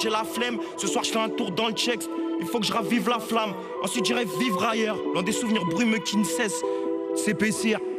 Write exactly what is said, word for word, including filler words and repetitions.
j'ai la flemme. Ce soir je fais un tour dans le checks. Il faut que je ravive la flamme. Ensuite j'irai vivre ailleurs, loin des souvenirs brumeux qui ne cessent. C'est P C R,